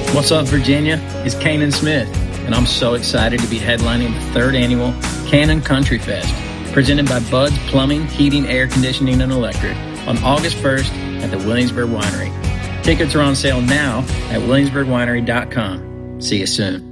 What's up, Virginia? It's Kanan Smith, and I'm so excited to be headlining the third annual Cannon Country Fest, presented by Bud's Plumbing, Heating, Air Conditioning, and Electric on August 1st at the Williamsburg Winery. Tickets are on sale now at williamsburgwinery.com. See you soon.